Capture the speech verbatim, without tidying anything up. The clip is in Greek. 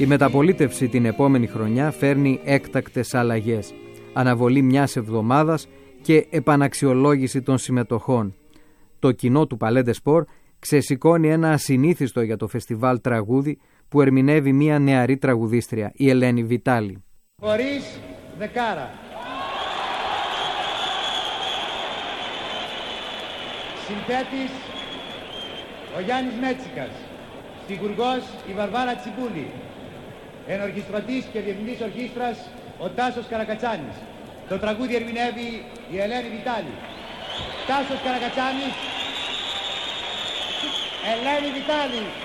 Η μεταπολίτευση την επόμενη χρονιά φέρνει έκτακτες αλλαγές, αναβολή μιας εβδομάδας και επαναξιολόγηση των συμμετοχών. Το κοινό του Palais des Sports ξεσηκώνει ένα ασυνήθιστο για το φεστιβάλ τραγούδι που ερμηνεύει μια νεαρή τραγουδίστρια, η Ελένη Βιτάλη. Χωρίς δεκάρα. Συνθέτης ο Γιάννης Μέτσικας. Φιγουργός η Βαρβάρα Τσιμπούλη. Ενορχιστρωτής και διευθυντής ορχήστρας ο Τάσος Καρακατσάνης. Το τραγούδι ερμηνεύει η Ελένη Βιτάλη. Τάσος Καρακατσάνης, Ελένη Βιτάλη.